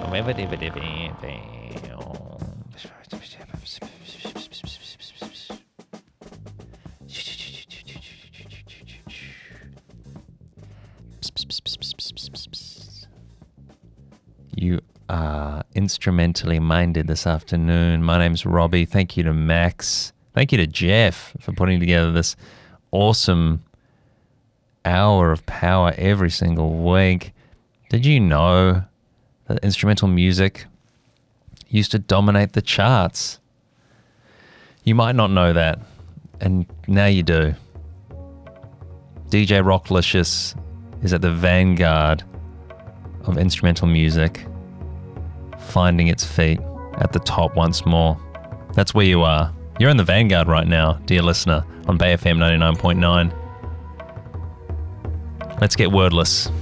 You are instrumentally minded this afternoon. My name's Robbie. Thank you to Max. Thank you to Jeff for putting together this awesome hour of power every single week. Did you know that instrumental music used to dominate the charts? You might not know that, and now you do. DJ Rocklicious is at the vanguard of instrumental music, finding its feet at the top once more. That's where you are. You're in the vanguard right now, dear listener, on Bay FM 99.9. Let's get wordless.